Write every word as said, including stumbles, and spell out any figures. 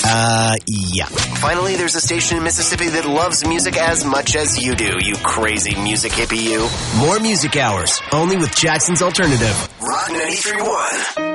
Uh, yeah. Finally, there's a station in Mississippi that loves music as much as you do, you crazy music hippie you. More music hours, only with Jackson's Alternative. Rock ninety-three point one.